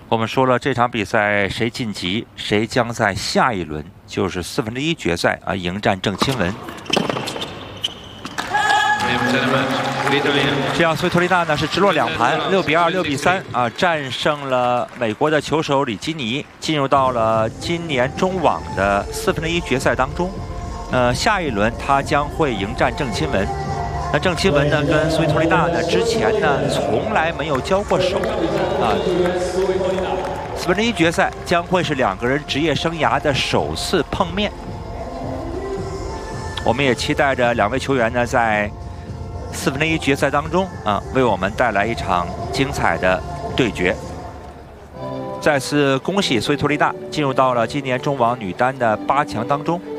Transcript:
我们说了，这场比赛谁晋级，谁将在下一轮就是1/4决赛迎战郑钦文。这样，斯维托利娜呢是直落2盘，6比2、6比3战胜了美国的球手里基尼，进入到了今年中网的1/4决赛当中。下一轮他将会迎战郑钦文。那郑钦文呢跟斯维托利娜呢之前呢从来没有交过手1/4决赛将会是2个人职业生涯的首次碰面。我们也期待着2位球员呢在1/4决赛当中为我们带来一场精彩的对决。再次恭喜斯维托利娜进入到了今年中网女单的8强当中。